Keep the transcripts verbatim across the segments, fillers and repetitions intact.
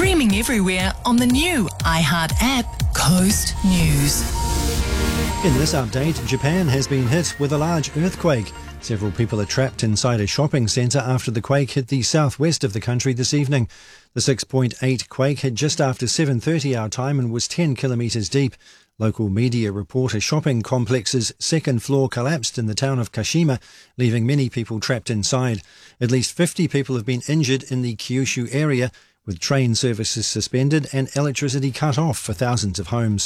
Streaming everywhere on the new iHeart app, Coast News. In this update, Japan has been hit with a large earthquake. Several people are trapped inside a shopping centre after the quake hit the southwest of the country this evening. The six point eight quake hit just after seven thirty our time and was ten kilometres deep. Local media report a shopping complex's second floor collapsed in the town of Kashima, leaving many people trapped inside. At least fifty people have been injured in the Kyushu area, with train services suspended and electricity cut off for thousands of homes.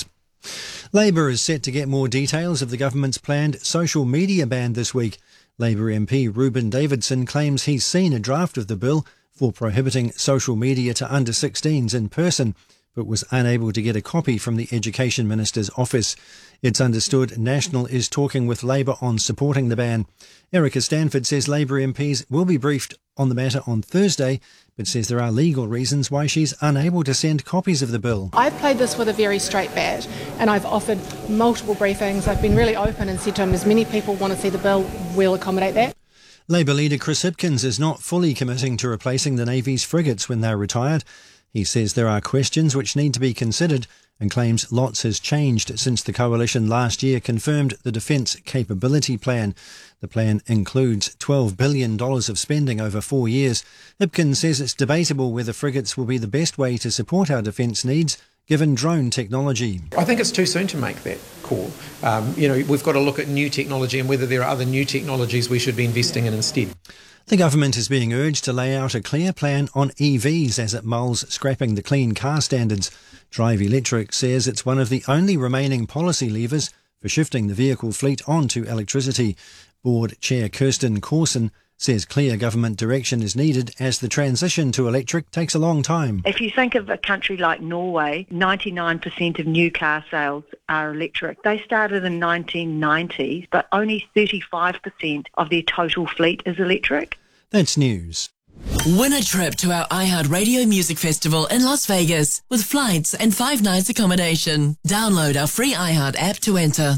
Labour is set to get more details of the government's planned social media ban this week. Labour M P Reuben Davidson claims he's seen a draft of the bill for prohibiting social media to under sixteens in person, but was unable to get a copy from the Education Minister's office. It's understood National is talking with Labour on supporting the ban. Erica Stanford says Labour M Ps will be briefed on the matter on Thursday, but says there are legal reasons why she's unable to send copies of the bill. I've played this with a very straight bat, and I've offered multiple briefings. I've been really open and said to him, as many people want to see the bill, we'll accommodate that. Labour leader Chris Hipkins is not fully committing to replacing the Navy's frigates when they're retired. He says there are questions which need to be considered and claims lots has changed since the coalition last year confirmed the Defence Capability Plan. The plan includes twelve billion dollars of spending over four years. Hipkins says it's debatable whether frigates will be the best way to support our defence needs, given drone technology. I think it's too soon to make that call. Um, you know, we've got to look at new technology and whether there are other new technologies we should be investing in instead. The government is being urged to lay out a clear plan on E Vs as it mulls scrapping the clean car standards. Drive Electric says it's one of the only remaining policy levers for shifting the vehicle fleet onto electricity. Board Chair Kirsten Corson says clear government direction is needed as the transition to electric takes a long time. If you think of a country like Norway, ninety-nine percent of new car sales are electric. They started in nineteen ninety, but only thirty-five percent of their total fleet is electric. That's news. Win a trip to our iHeart Radio Music Festival in Las Vegas with flights and five nights accommodation. Download our free iHeart app to enter.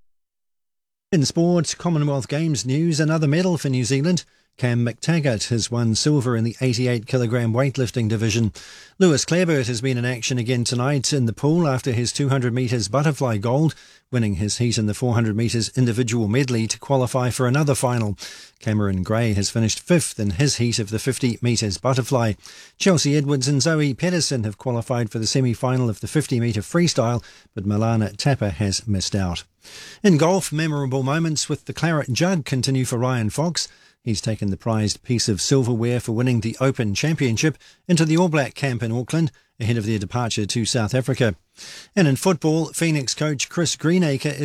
In sport, Commonwealth Games news, another medal for New Zealand. Cam McTaggart has won silver in the eighty-eight kilogram weightlifting division. Lewis Clareburt has been in action again tonight in the pool after his two hundred metres butterfly gold, winning his heat in the four hundred metres individual medley to qualify for another final. Cameron Gray has finished fifth in his heat of the fifty metres butterfly. Chelsea Edwards and Zoe Pedersen have qualified for the semi-final of the fifty metre freestyle, but Milana Tapper has missed out. In golf, memorable moments with the Claret Jug continue for Ryan Fox. He's taken the prized piece of silverware for winning the Open Championship into the All Black camp in Auckland ahead of their departure to South Africa. And in football, Phoenix coach Chris Greenacre